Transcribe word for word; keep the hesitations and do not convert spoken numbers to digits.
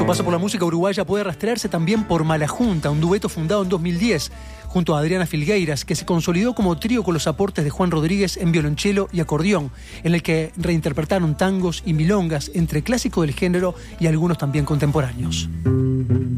paso por la música uruguaya puede rastrearse también por Mala Junta, un dueto fundado en dos mil diez, junto a Adriana Filgueiras, que se consolidó como trío con los aportes de Juan Rodríguez en violonchelo y acordeón, en el que reinterpretaron tangos y milongas entre clásicos del género y algunos también contemporáneos.